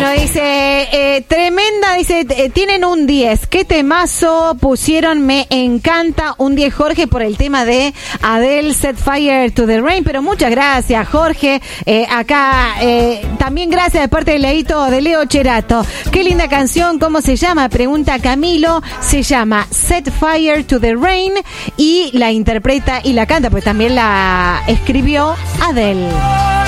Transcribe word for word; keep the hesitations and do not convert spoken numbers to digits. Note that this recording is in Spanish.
Bueno, dice, eh, tremenda, dice, eh, tienen un diez. ¿Qué temazo pusieron? Me encanta. Un diez, Jorge, por el tema de Adele, Set Fire to the Rain. Pero muchas gracias, Jorge. Eh, acá, eh, también gracias de parte de Leito, de Leo Cherato. Qué linda canción, ¿cómo se llama? Pregunta Camilo. Se llama Set Fire to the Rain y la interpreta y la canta, pues también la escribió Adele.